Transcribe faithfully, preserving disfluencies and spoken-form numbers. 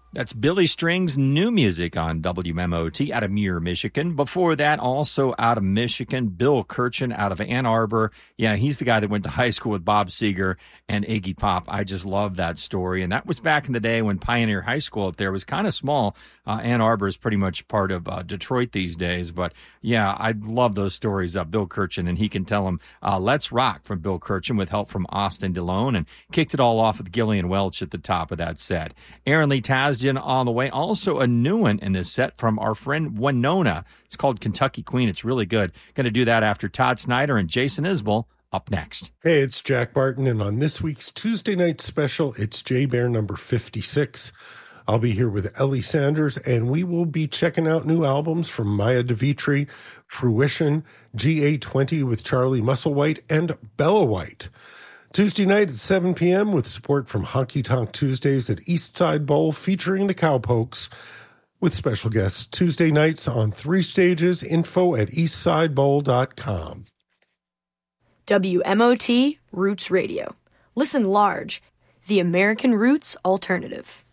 That's Billy String's new music on W M O T out of Muir, Michigan. Before that, also out of Michigan, Bill Kirchen out of Ann Arbor. Yeah, he's the guy that went to high school with Bob Seger and Iggy Pop. I just love that story. And that was back in the day when Pioneer High School up there was kind of small. Uh, Ann Arbor is pretty much part of uh, Detroit these days. But yeah, I love those stories of Bill Kirchen, and he can tell them, uh, Let's Rock from Bill Kirchen with help from Austin DeLone, and kicked it all off with Gillian Welch at the top of that set. Aaron Lee Tasjan on the way. Also a new one in this set from our friend Winona. It's called Kentucky Queen. It's really good. Going to do that after Todd Snyder and Jason Isbell up next. Hey, it's Jack Barton, and on this week's Tuesday night special, it's J Bear number fifty-six. I'll be here with Ellie Sanders, and we will be checking out new albums from Maya DeVitri, Fruition, G A twenty with Charlie Musselwhite, and Bella White. Tuesday night at seven p.m. with support from Honky Tonk Tuesdays at Eastside Bowl featuring the Cowpokes with special guests Tuesday nights on three stages. Info at eastside bowl dot com. W M O T Roots Radio. Listen large. The American Roots Alternative.